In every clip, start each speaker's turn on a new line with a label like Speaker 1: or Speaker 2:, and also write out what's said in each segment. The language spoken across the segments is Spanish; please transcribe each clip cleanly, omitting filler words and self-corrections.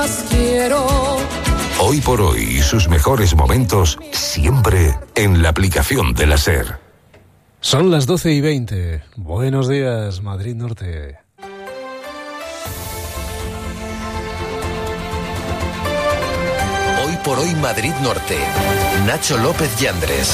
Speaker 1: Hoy por hoy y sus mejores momentos siempre en la aplicación de la SER.
Speaker 2: Son las 12:20. Buenos días, Madrid Norte.
Speaker 3: Hoy por hoy Madrid Norte. Nacho López Yandres.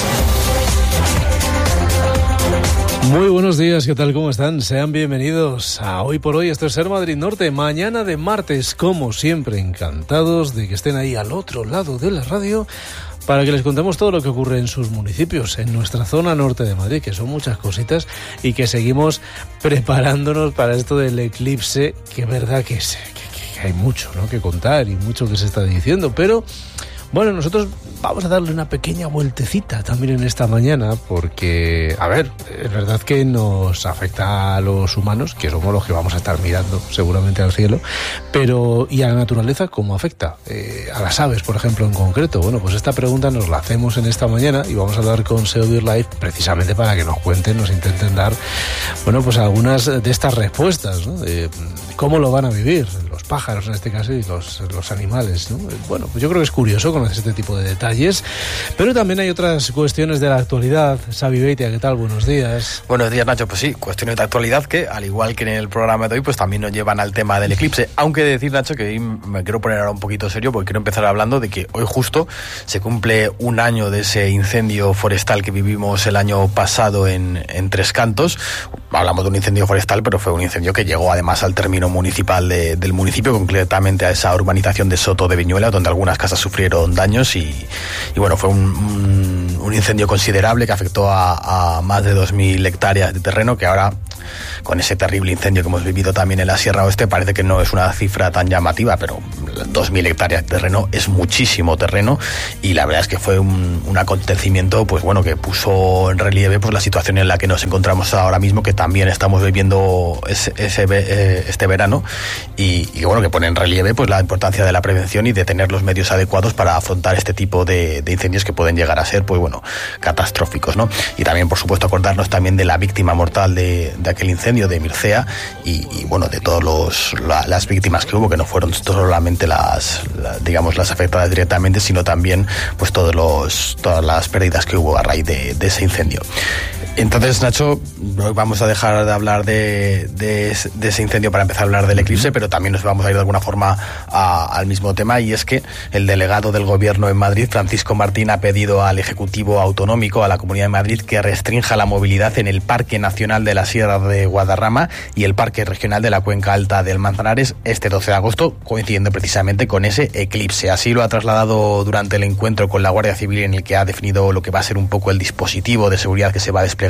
Speaker 2: Muy buenos días, ¿qué tal? ¿Cómo están? Sean bienvenidos a Hoy por Hoy. Esto es Ser Madrid Norte, mañana de martes, como siempre, encantados de que estén ahí al otro lado de la radio para que les contemos todo lo que ocurre en sus municipios, en nuestra zona norte de Madrid, que son muchas cositas, y que seguimos preparándonos para esto del eclipse, que es verdad que hay mucho, ¿no?, que contar y mucho que se está diciendo, pero bueno, nosotros vamos a darle una pequeña vueltecita también en esta mañana porque, a ver, es verdad que nos afecta a los humanos, que somos los que vamos a estar mirando seguramente al cielo, pero ¿y a la naturaleza cómo afecta? A las aves, por ejemplo, en concreto. Bueno, pues esta pregunta nos la hacemos en esta mañana y vamos a hablar con SEO BirdLife precisamente para que nos cuenten, nos intenten dar, bueno, pues algunas de estas respuestas, ¿no?, de cómo lo van a vivir los pájaros en este caso y los animales, ¿no? Bueno, pues yo creo que es curioso conocer este tipo de detalles, pero también hay otras cuestiones de la actualidad. Xavi Beitia, ¿qué tal? Buenos días.
Speaker 4: Buenos días, Nacho. Pues sí, cuestiones de actualidad que, al igual que en el programa de hoy, pues también nos llevan al tema del eclipse. Aunque decir, Nacho, que hoy me quiero poner ahora un poquito serio porque quiero empezar hablando de que hoy justo se cumple un año de ese incendio forestal que vivimos el año pasado en Tres Cantos. Hablamos de un incendio forestal, pero fue un incendio que llegó además al término municipal del municipio, concretamente a esa urbanización de Soto de Viñuela, donde algunas casas sufrieron daños y bueno, fue un incendio considerable que afectó a más de 2.000 hectáreas de terreno, que ahora, con ese terrible incendio que hemos vivido también en la Sierra Oeste, parece que no es una cifra tan llamativa, pero 2.000 hectáreas de terreno es muchísimo terreno, y la verdad es que fue un acontecimiento, pues bueno, que puso en relieve pues la situación en la que nos encontramos ahora mismo, que también estamos viviendo este verano, y bueno, que pone en relieve pues la importancia de la prevención y de tener los medios adecuados para afrontar este tipo de incendios que pueden llegar a ser, pues bueno, catastróficos, ¿no? Y también, por supuesto, acordarnos también de la víctima mortal de aquel incendio de Mircea y bueno, de todas las víctimas que hubo, que no fueron solamente las afectadas directamente, sino también pues todas las pérdidas que hubo a raíz de ese incendio. Entonces, Nacho, vamos a dejar de hablar de ese incendio para empezar a hablar del eclipse, pero también nos vamos a ir de alguna forma al mismo tema, y es que el delegado del Gobierno en Madrid, Francisco Martín, ha pedido al Ejecutivo Autonómico, a la Comunidad de Madrid, que restrinja la movilidad en el Parque Nacional de la Sierra de Guadarrama y el Parque Regional de la Cuenca Alta del Manzanares este 12 de agosto, coincidiendo precisamente con ese eclipse. Así lo ha trasladado durante el encuentro con la Guardia Civil, en el que ha definido lo que va a ser un poco el dispositivo de seguridad que se va a desplegar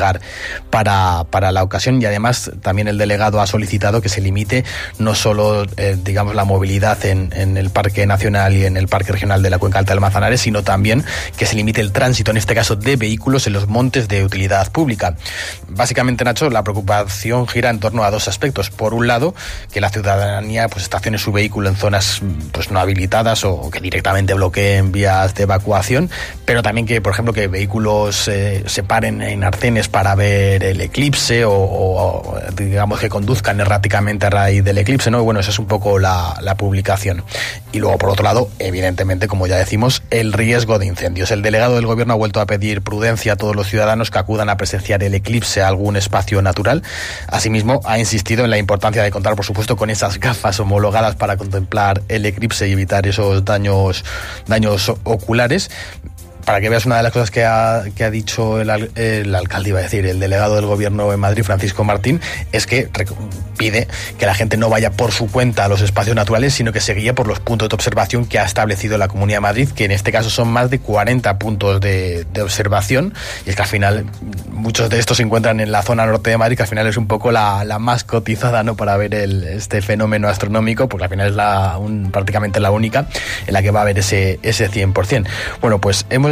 Speaker 4: para la ocasión, y además también el delegado ha solicitado que se limite no solo la movilidad en el Parque Nacional y en el Parque Regional de la Cuenca Alta del Manzanares, sino también que se limite el tránsito, en este caso de vehículos, en los montes de utilidad pública. Básicamente, Nacho, la preocupación gira en torno a dos aspectos. Por un lado, que la ciudadanía pues estacione su vehículo en zonas pues no habilitadas o que directamente bloqueen vías de evacuación, pero también que, por ejemplo, que vehículos se paren en arcenes para ver el eclipse o digamos que conduzcan erráticamente a raíz del eclipse, ¿no? Y bueno, esa es un poco la publicación. Y luego, por otro lado, evidentemente, como ya decimos, el riesgo de incendios. El delegado del Gobierno ha vuelto a pedir prudencia a todos los ciudadanos que acudan a presenciar el eclipse a algún espacio natural. Asimismo, ha insistido en la importancia de contar, por supuesto, con esas gafas homologadas para contemplar el eclipse y evitar esos daños oculares. Para que veas, una de las cosas que ha dicho el alcalde, iba a decir, el delegado del Gobierno en Madrid, Francisco Martín, es que pide que la gente no vaya por su cuenta a los espacios naturales, sino que se guíe por los puntos de observación que ha establecido la Comunidad de Madrid, que en este caso son más de 40 puntos de observación, y es que al final muchos de estos se encuentran en la zona norte de Madrid, que al final es un poco la más cotizada, ¿no?, para ver este fenómeno astronómico, porque al final es prácticamente la única en la que va a haber ese 100%. Bueno, pues hemos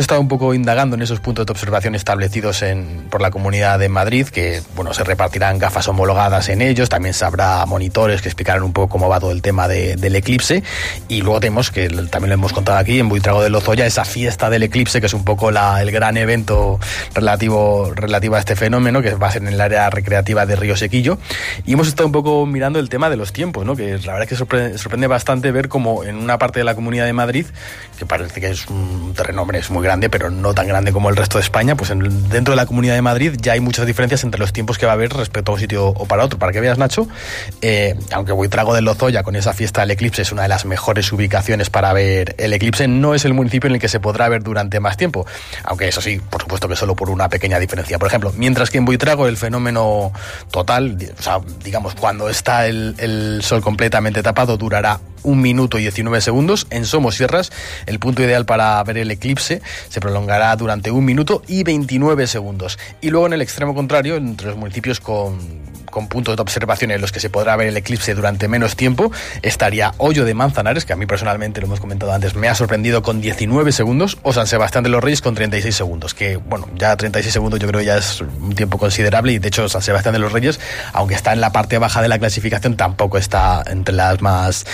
Speaker 4: estado un poco indagando en esos puntos de observación establecidos por la Comunidad de Madrid, que bueno, se repartirán gafas homologadas en ellos, también se habrá monitores que explicarán un poco cómo va todo el tema del eclipse, y luego tenemos, que también lo hemos contado aquí, en Buitrago de Lozoya, esa fiesta del eclipse, que es un poco el gran evento relativo a este fenómeno, que va a ser en el área recreativa de Río Sequillo, y hemos estado un poco mirando el tema de los tiempos, ¿no? Que la verdad es que sorprende bastante ver cómo en una parte de la Comunidad de Madrid, que parece que es un terreno, es muy grande, pero no tan grande como el resto de España, pues dentro de la Comunidad de Madrid ya hay muchas diferencias entre los tiempos que va a haber respecto a un sitio o para otro. Para que veas, Nacho, aunque Buitrago de Lozoya, con esa fiesta del eclipse, es una de las mejores ubicaciones para ver el eclipse, no es el municipio en el que se podrá ver durante más tiempo, aunque eso sí, por supuesto que solo por una pequeña diferencia. Por ejemplo, mientras que en Buitrago el fenómeno total, o sea, digamos, cuando está el sol completamente tapado, durará 1 minuto y 19 segundos. En Somosierras, el punto ideal para ver el eclipse se prolongará durante 1 minuto y 29 segundos. Y luego en el extremo contrario, entre los municipios con puntos de observación en los que se podrá ver el eclipse durante menos tiempo, estaría Hoyo de Manzanares, que a mí personalmente, lo hemos comentado antes, me ha sorprendido, con 19 segundos, o San Sebastián de los Reyes con 36 segundos, que bueno, ya 36 segundos yo creo que ya es un tiempo considerable, y de hecho San Sebastián de los Reyes, aunque está en la parte baja de la clasificación, tampoco está entre las más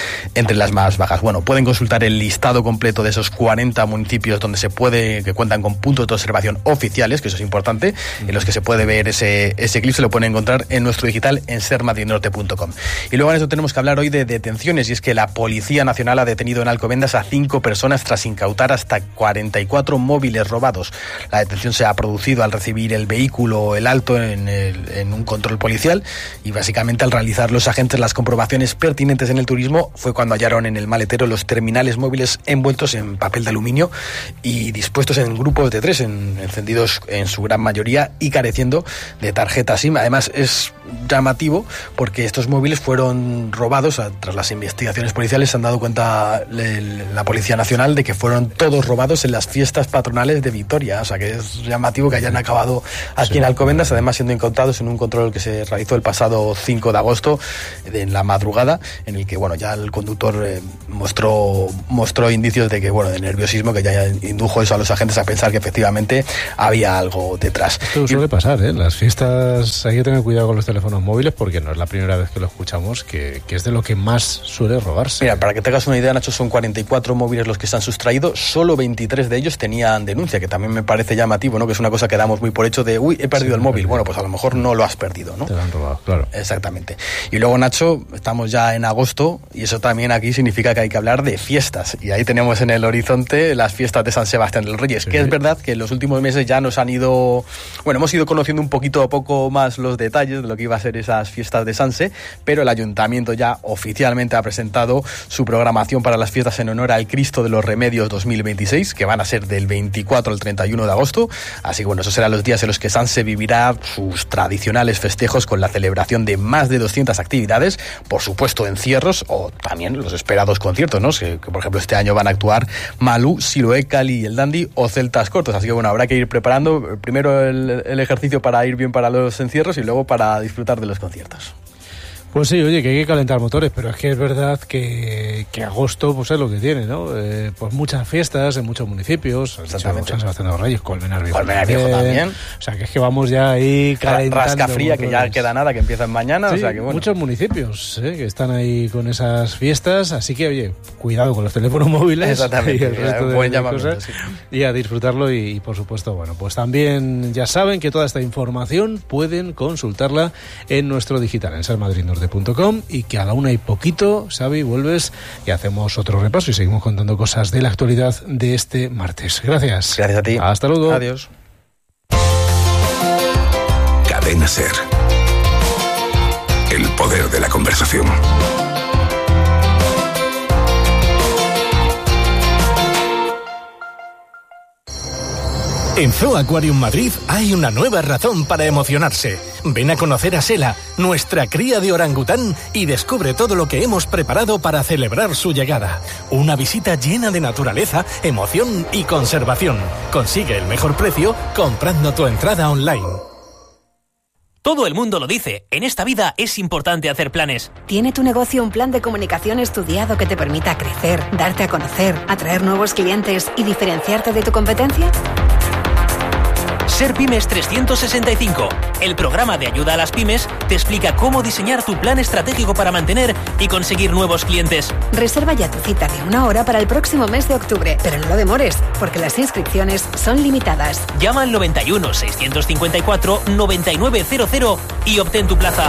Speaker 4: bajas. Bueno, pueden consultar el listado completo de esos 40 municipios que cuentan con puntos de observación oficiales, que eso es importante, en los que se puede ver ese eclipse. Lo pueden encontrar en nuestro digital en sermadridnorte.com. Y luego en eso tenemos que hablar hoy de detenciones, y es que la Policía Nacional ha detenido en Alcobendas a 5 personas tras incautar hasta 44 móviles robados. La detención se ha producido al recibir el vehículo el alto en un control policial, y básicamente al realizar los agentes las comprobaciones pertinentes en el turismo fue cuando hallaron en el maletero los terminales móviles envueltos en papel de aluminio y dispuestos en grupos de 3, encendidos en su gran mayoría y careciendo de tarjeta SIM. Además, es llamativo porque estos móviles fueron robados. Tras las investigaciones policiales se han dado cuenta la Policía Nacional de que fueron todos robados en las fiestas patronales de Vitoria. O sea que es llamativo que hayan acabado aquí en Alcobendas, además siendo incautados en un control que se realizó el pasado 5 de agosto en la madrugada, en el que bueno, ya el conductor mostró indicios de que de nerviosismo, que ya indujo eso a los agentes a pensar que efectivamente había algo detrás.
Speaker 2: Esto suele pasar, las fiestas hay que tener cuidado con los teléfonos móviles, porque no es la primera vez que lo escuchamos, que es de lo que más suele robarse.
Speaker 4: Mira, para que te hagas una idea, Nacho, son 44 móviles los que se han sustraído, solo 23 de ellos tenían denuncia, que también me parece llamativo, ¿no? Que es una cosa que damos muy por hecho de, he perdido el móvil. Bueno, pues a lo mejor no lo has perdido, ¿no?
Speaker 2: Te lo han robado, claro.
Speaker 4: Exactamente. Y luego, Nacho, estamos ya en agosto, y eso también aquí significa que hay que hablar de fiestas, y ahí tenemos en el horizonte las fiestas de San Sebastián de los Reyes, que es verdad que en los últimos meses ya hemos ido conociendo un poquito a poco más los detalles de lo que iba a ser esas fiestas de Sanse, pero el Ayuntamiento ya oficialmente ha presentado su programación para las fiestas en honor al Cristo de los Remedios 2026, que van a ser del 24 al 31 de agosto, así que esos serán los días en los que Sanse vivirá sus tradicionales festejos con la celebración de más de 200 actividades, por supuesto encierros o también los esperados conciertos, ¿no? Que por ejemplo este año van a actuar Malú, Siloé, Cali y el Dandy o Celtas Cortos, así que habrá que ir preparando primero el ejercicio para ir bien para los encierros y luego para disfrutar de los conciertos.
Speaker 2: Pues sí, oye, que hay que calentar motores, pero es que es verdad que agosto pues es lo que tiene, ¿no? Pues muchas fiestas en muchos municipios.
Speaker 4: Exactamente.
Speaker 2: San Sebastián de los Reyes, Colmenar Viejo
Speaker 4: también.
Speaker 2: O sea, que es que vamos ya ahí calentando
Speaker 4: Rascafría,
Speaker 2: motores.
Speaker 4: Que ya queda nada, que empiezan mañana.
Speaker 2: Sí,
Speaker 4: o sea que
Speaker 2: muchos municipios que están ahí con esas fiestas, así que, oye, cuidado con los teléfonos móviles.
Speaker 4: Exactamente.
Speaker 2: Y el resto de cosas,
Speaker 4: sí.
Speaker 2: Y a disfrutarlo y, por supuesto, pues también ya saben que toda esta información pueden consultarla en nuestro digital, en sermadridnorte.com, y que a la 1:00 Xavi, vuelves y hacemos otro repaso y seguimos contando cosas de la actualidad de este martes. Gracias.
Speaker 4: Gracias a ti.
Speaker 2: Hasta luego.
Speaker 4: Adiós.
Speaker 1: Cadena Ser. El poder de la conversación.
Speaker 5: En Zoo Aquarium Madrid hay una nueva razón para emocionarse. Ven a conocer a Sela, nuestra cría de orangután, y descubre todo lo que hemos preparado para celebrar su llegada. Una visita llena de naturaleza, emoción y conservación. Consigue el mejor precio comprando tu entrada online.
Speaker 6: Todo el mundo lo dice, en esta vida es importante hacer planes.
Speaker 7: ¿Tiene tu negocio un plan de comunicación estudiado que te permita crecer, darte a conocer, atraer nuevos clientes y diferenciarte de tu competencia?
Speaker 6: Ser Pymes 365, el programa de ayuda a las pymes, te explica cómo diseñar tu plan estratégico para mantener y conseguir nuevos clientes.
Speaker 7: Reserva ya tu cita de 1 hora para el próximo mes de octubre, pero no lo demores, porque las inscripciones son limitadas.
Speaker 6: Llama al 91 654 9900 y obtén tu plaza.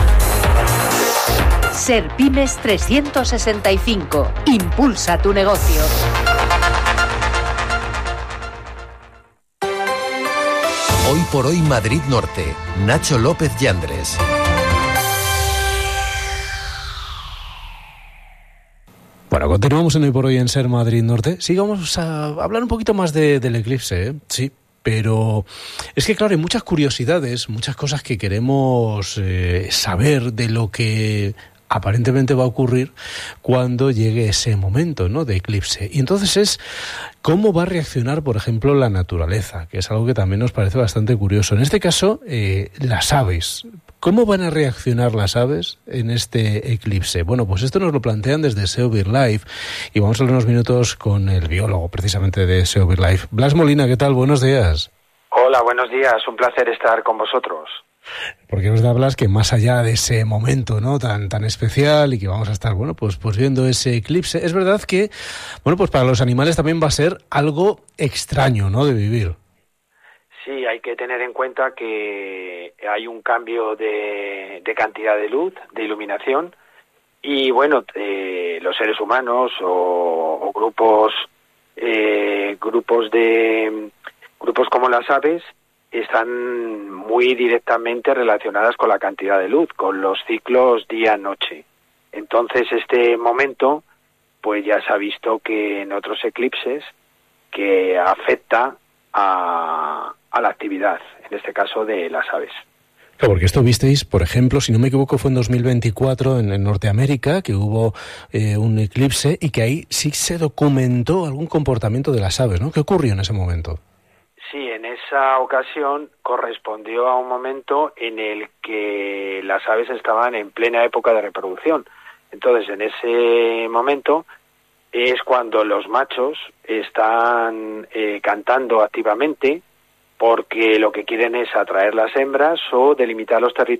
Speaker 8: Ser Pymes 365. Impulsa tu negocio.
Speaker 3: Hoy por hoy Madrid Norte. Nacho López Yandres.
Speaker 2: Bueno, continuamos en Hoy por Hoy en Ser Madrid Norte. Sí, vamos a hablar un poquito más del eclipse, ¿eh? Sí, pero es que claro, hay muchas curiosidades, muchas cosas que queremos saber de lo que aparentemente va a ocurrir cuando llegue ese momento, ¿no?, de eclipse. Y entonces es cómo va a reaccionar, por ejemplo, la naturaleza, que es algo que también nos parece bastante curioso. En este caso, las aves. ¿Cómo van a reaccionar las aves en este eclipse? Bueno, pues esto nos lo plantean desde SEO BirdLife y vamos a hablar unos minutos con el biólogo precisamente de SEO BirdLife. Blas Molina, ¿qué tal? Buenos días.
Speaker 9: Hola, buenos días. Un placer estar con vosotros.
Speaker 2: Porque nos hablas que más allá de ese momento, ¿no?, tan especial y que vamos a estar, bueno, pues viendo ese eclipse, es verdad que, bueno, pues para los animales también va a ser algo extraño, ¿no?, de vivir.
Speaker 9: Sí, hay que tener en cuenta que hay un cambio de cantidad de luz, de iluminación, y bueno, los seres humanos o grupos como las aves están muy directamente relacionadas con la cantidad de luz, con los ciclos día-noche. Entonces, este momento, pues ya se ha visto que en otros eclipses que afecta a la actividad, en este caso de las aves.
Speaker 2: Claro, porque esto visteis, por ejemplo, si no me equivoco, fue en 2024 en Norteamérica, que hubo un eclipse y que ahí sí se documentó algún comportamiento de las aves, ¿no? ¿Qué ocurrió en ese momento?
Speaker 9: Sí, en esa ocasión correspondió a un momento en el que las aves estaban en plena época de reproducción. Entonces, en ese momento es cuando los machos están cantando activamente porque lo que quieren es atraer las hembras o delimitar los territorios